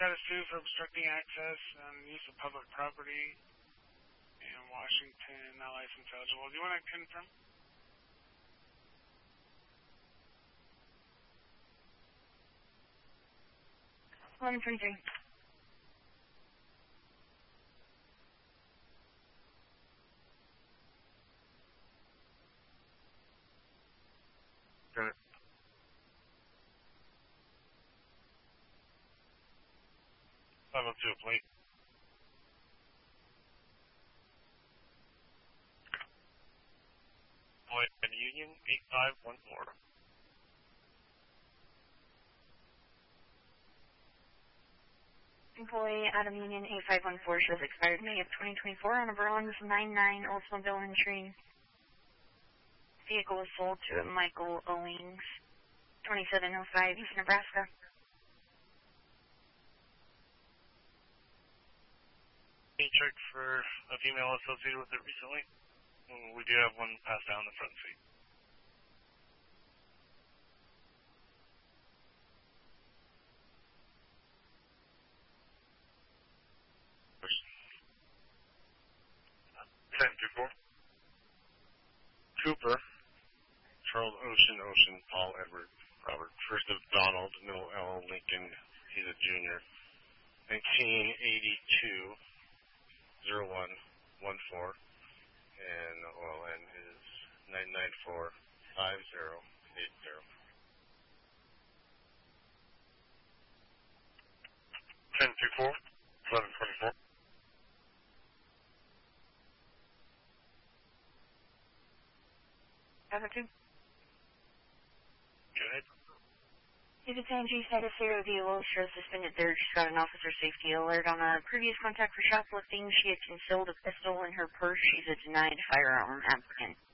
status 2 for obstructing access and use of public property in Washington, not license eligible. Do you want to confirm? Got it. Five up to a plate. Boy and Union 8514. Employee Adam Union 8514 shows expired May of 2024 on a bronze 99 Oldsmobile Intrigue. Vehicle was sold to Michael Owings, 2705 East Nebraska. Can you check for a female associated with it recently? We do have one passed down the front seat. Cooper, Charles Ocean, Paul Edward, Robert. First of Donald, middle L, Lincoln, he's a junior. 1982, 0114, and OLN is 9945080. 1024, 1124. Two. Go ahead. Is it G status 0 DOL shows suspended there. She's got an officer safety alert on a previous contact for shoplifting. She had concealed a pistol in her purse. She's a denied firearm applicant.